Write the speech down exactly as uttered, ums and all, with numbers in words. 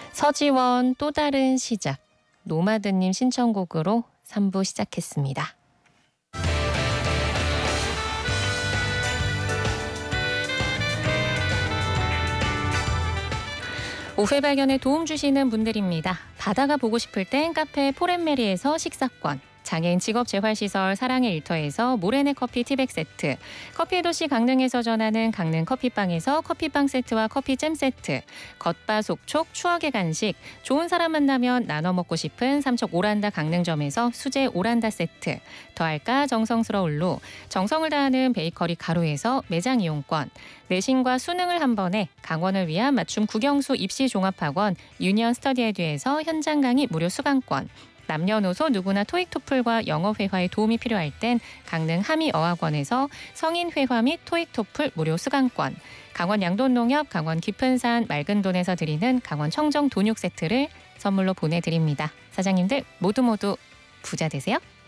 서지원 또 다른 시작. 노마드님 신청곡으로 삼 부 시작했습니다. 오후의 발견에 도움 주시는 분들입니다. 바다가 보고 싶을 땐 카페 포렌메리에서 식사권, 장애인 직업재활시설 사랑의 일터에서 모래내 커피 티백 세트, 커피의 도시 강릉에서 전하는 강릉 커피빵에서 커피빵 세트와 커피잼 세트, 겉바속촉 추억의 간식, 좋은 사람 만나면 나눠 먹고 싶은 삼척 오란다 강릉점에서 수제 오란다 세트, 더할까 정성스러울로 정성을 다하는 베이커리 가루에서 매장 이용권, 내신과 수능을 한 번에 강원을 위한 맞춤 국영수 입시 종합학원 유니언 스터디에듀에서 현장 강의 무료 수강권, 남녀노소 누구나 토익 토플과 영어 회화에 도움이 필요할 땐 강릉 함의어학원에서 성인 회화 및 토익 토플 무료 수강권, 강원 양돈농협 강원 깊은산 맑은돈에서 드리는 강원 청정 돈육 세트를 선물로 보내드립니다. 사장님들 모두 모두 부자 되세요.